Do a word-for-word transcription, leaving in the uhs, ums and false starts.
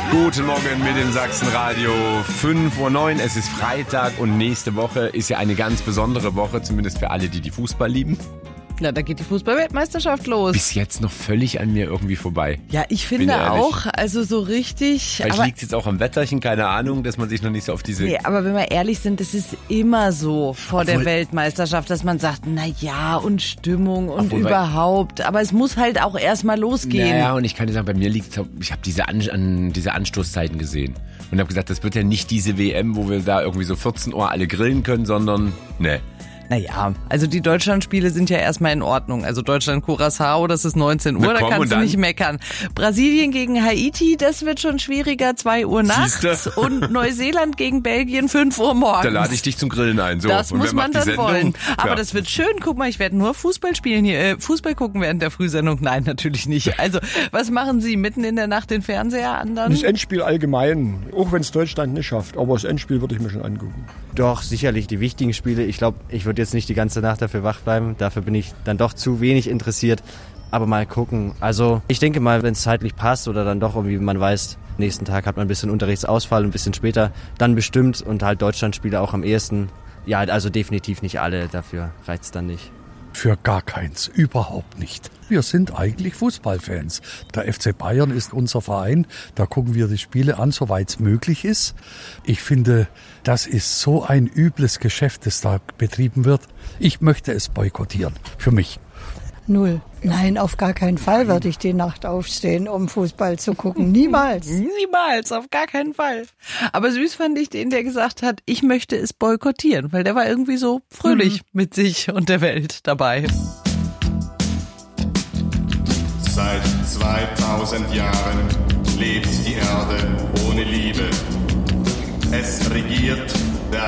Guten Morgen mit dem Sachsenradio. fünf Uhr neun, es ist Freitag und nächste Woche ist ja eine ganz besondere Woche, zumindest für alle, die die Fußball lieben. Na, da geht die Fußball-Weltmeisterschaft los. Bis jetzt noch völlig an mir irgendwie vorbei. Ja, ich finde auch, also so richtig. Vielleicht liegt es jetzt auch am Wetterchen, keine Ahnung, dass man sich noch nicht so auf diese... Nee, aber wenn wir ehrlich sind, das ist immer so vor Obwohl, der Weltmeisterschaft, dass man sagt, na ja, und Stimmung und Obwohl, überhaupt. Aber es muss halt auch erstmal losgehen. Ja, und ich kann dir sagen, bei mir liegt es, ich habe diese, an, an, diese Anstoßzeiten gesehen. Und habe gesagt, das wird ja nicht diese W M, wo wir da irgendwie so vierzehn Uhr alle grillen können, sondern, ne. Naja, also die Deutschlandspiele sind ja erstmal in Ordnung. Also Deutschland-Curaçao, das ist neunzehn Uhr, da kannst du nicht meckern. Brasilien gegen Haiti, das wird schon schwieriger, zwei Uhr nachts. Siehste? Und Neuseeland gegen Belgien, fünf Uhr morgens. Da lade ich dich zum Grillen ein. So. Das und muss man dann Sendung? wollen. Aber ja. das wird schön. Guck mal, ich werde nur Fußball spielen hier, äh, Fußball gucken während der Frühsendung. Nein, natürlich nicht. Also, was machen Sie mitten in der Nacht den Fernseher an dann? Das Endspiel allgemein, auch wenn es Deutschland nicht schafft. Aber das Endspiel würde ich mir schon angucken. Doch, sicherlich die wichtigen Spiele. Ich glaube, ich würde jetzt nicht die ganze Nacht dafür wach bleiben. Dafür bin ich dann doch zu wenig interessiert. Aber mal gucken. Also ich denke mal, wenn es zeitlich passt oder dann doch irgendwie man weiß, nächsten Tag hat man ein bisschen Unterrichtsausfall, ein bisschen später, dann bestimmt und halt Deutschlandspiele auch am ehesten. Ja, also definitiv nicht alle. Dafür reicht es dann nicht. Für gar keins, überhaupt nicht. Wir sind eigentlich Fußballfans. Der F C Bayern ist unser Verein, da gucken wir die Spiele an, soweit es möglich ist. Ich finde, das ist so ein übles Geschäft, das da betrieben wird. Ich möchte es boykottieren, für mich. Null. Nein, auf gar keinen Fall würde ich die Nacht aufstehen, um Fußball zu gucken. Niemals. Niemals, auf gar keinen Fall. Aber süß fand ich den, der gesagt hat, ich möchte es boykottieren, weil der war irgendwie so fröhlich mhm. mit sich und der Welt dabei. Seit zweitausend Jahren lebt die Erde ohne Liebe. Es regiert der